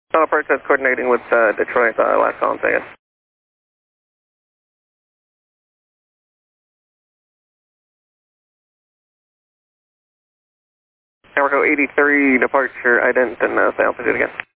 Tunnel approach, that's coordinating with Detroit, last call in second. Tower go 83, departure, ident, and stay altitude again.